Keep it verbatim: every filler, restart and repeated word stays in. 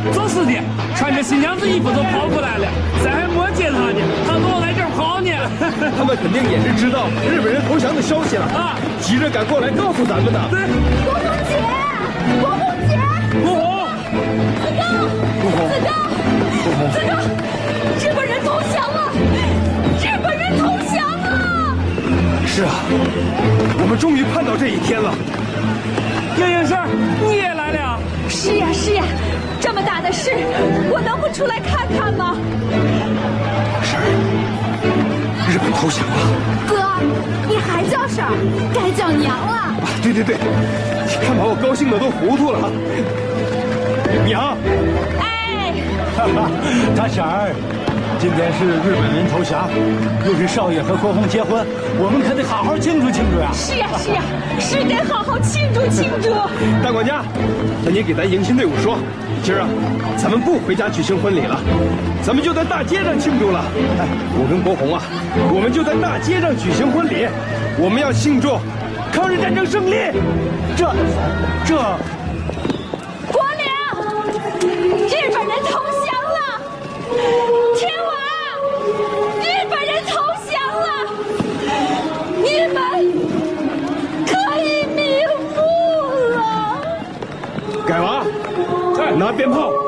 就是的，穿着新娘子衣服都跑过来了，咱还没见他呢，他跟我在这儿跑呢。 他们肯定也是知道日本人投降的消息了啊，急着赶过来告诉咱们的。 对， 国红姐，国红姐， 国红， 子刚，子刚，子刚，日本人投降了，日本人投降了。 是啊，我们终于盼到这一天了。 英英婶，你也来了？ 是呀是呀，这么大的事，我能不出来看看吗？ 婶儿，日本投降了。 哥，你还叫婶儿，该叫娘了。 啊，对对对，看把我高兴的都糊涂了。娘， 哎， 哈哈，大婶儿，今天是日本人投降，又是少爷和国红结婚，我们可得好好庆祝庆祝呀！ 是呀是呀，是得好好庆祝庆祝。 大管家，那你给咱迎亲队伍说，今儿啊，咱们不回家举行婚礼了，咱们就在大街上庆祝了。哎，我跟国红啊，我们就在大街上举行婚礼，我们要庆祝抗日战争胜利。 这，这。 国良，日本人投降了！天王，日本人投降了！你们可以瞑目了。 改娃，拿鞭炮。